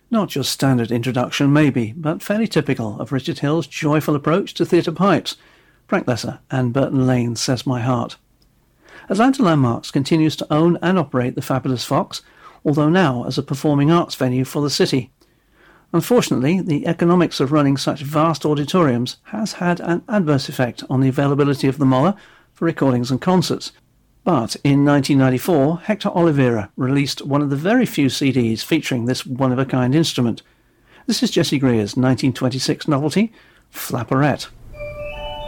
Not your standard introduction, maybe, but fairly typical of Richard Hill's joyful approach to theatre pipes. Frank Lesser and Burton Lane says my heart. Atlanta Landmarks continues to own and operate the Fabulous Fox, although now as a performing arts venue for the city. Unfortunately, the economics of running such vast auditoriums has had an adverse effect on the availability of the Moller for recordings and concerts. But in 1994, Hector Oliveira released one of the very few CDs featuring this one-of-a-kind instrument. This is Jessie Greer's 1926 novelty, Flapperette.